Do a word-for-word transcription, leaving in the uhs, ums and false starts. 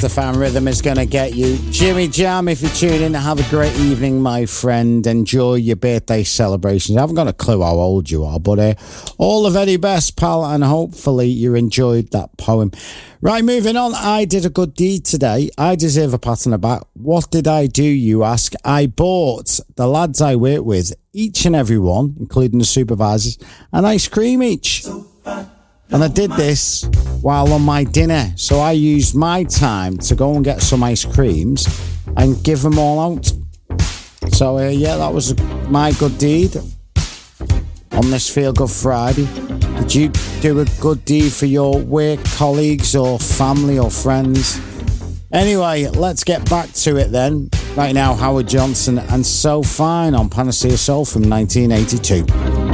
the fan rhythm is going to get you. Jimmy Jam, if you tune in, have a great evening, my friend. Enjoy your birthday celebrations. I haven't got a clue how old you are, but uh, all the very best, pal, and hopefully you enjoyed that poem. Right, moving on. I did a good deed today. I deserve a pat on the back. What did I do, you ask? I bought the lads I work with, each and every one, including the supervisors, an ice cream each. And I did this while on my dinner. So I used my time to go and get some ice creams and give them all out. So, uh, yeah, that was my good deed on this Feel Good Friday. Did you do a good deed for your work colleagues or family or friends? Anyway, let's get back to it then. Right now, Howard Johnson and So Fine on Panacea Soul from nineteen eighty-two.